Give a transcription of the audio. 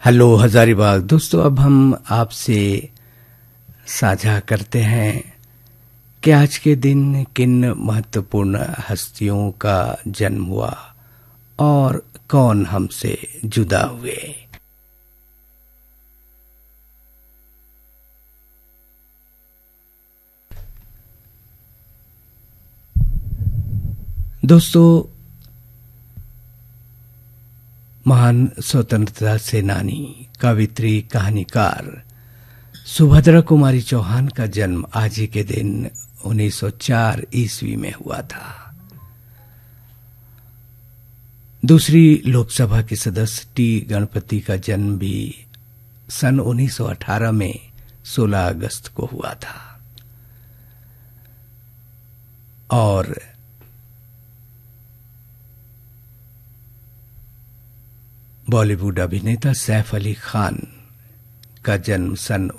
Hello Hazaribagh दोस्तों, अब हम आपसे साझा करते हैं कि आज के दिन किन महत्वपूर्ण हस्तियों का जन्म हुआ और कौन हमसे जुदा हुए। दोस्तों, महान स्वतंत्रता सेनानी, कवित्री, कहानीकार सुभद्रा कुमारी चौहान का जन्म आज ही के दिन 1904 ईस्वी में हुआ था। दूसरी लोकसभा के सदस्य टी गणपति का जन्म भी सन 1918 में 16 अगस्त को हुआ था। और बॉलीवुड अभिनेता सैफ अली खान का जन्म सन